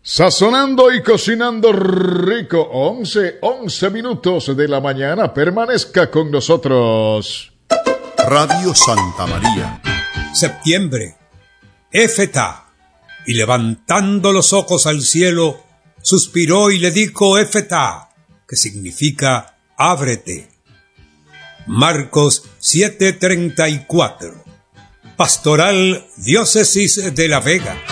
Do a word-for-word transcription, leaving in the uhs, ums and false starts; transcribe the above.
Sazonando y cocinando rico, once, once minutos de la mañana, permanezca con nosotros. Radio Santa María. Septiembre, Éfeta, y levantando los ojos al cielo, suspiró y le dijo Éfeta, que significa ábrete. Marcos siete treinta y cuatro. Pastoral Diócesis de La Vega.